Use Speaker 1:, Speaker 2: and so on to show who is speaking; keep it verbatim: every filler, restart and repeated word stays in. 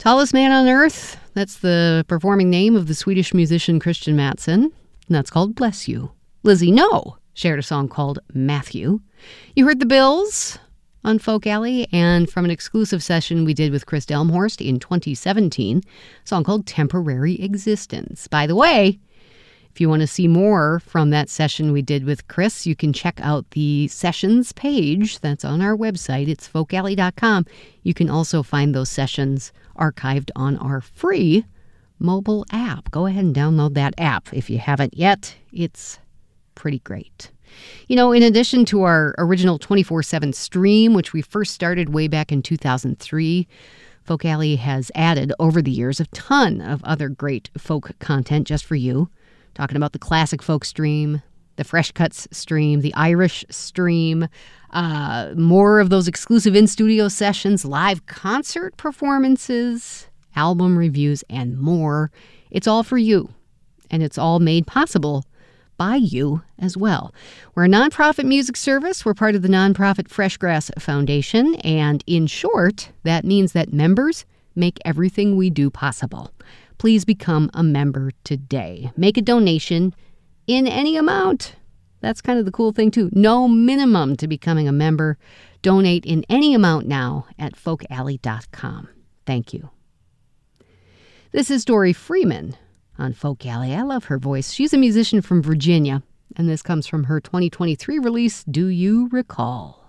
Speaker 1: Tallest Man on Earth, that's the performing name of the Swedish musician Christian Mattsson, and that's called Bless You. Lizzie No shared a song called Matthew. You heard the Bills on Folk Alley, and from an exclusive session we did with Chris Delmhorst in twenty seventeen, a song called Temporary Existence. By the way, if you want to see more from that session we did with Chris, you can check out the sessions page that's on our website. It's folk alley dot com. You can also find those sessions archived on our free mobile app. Go ahead and download that app if you haven't yet. It's pretty great. You know, in addition to our original twenty-four seven stream, which we first started way back in two thousand three, Folk Alley has added over the years a ton of other great folk content just for you. Talking about the classic folk stream, the Fresh Cuts stream, the Irish stream, uh, more of those exclusive in-studio sessions, live concert performances, album reviews, and more. It's all for you, and it's all made possible by you as well. We're a nonprofit music service. We're part of the nonprofit Freshgrass Foundation, and in short, that means that members make everything we do possible. Please become a member today. Make a donation in any amount. That's kind of the cool thing, too. No minimum to becoming a member. Donate in any amount now at folk alley dot com. Thank you. This is Dory Freeman on Folk Alley. I love her voice. She's a musician from Virginia, and this comes from her twenty twenty-three release, Do You Recall?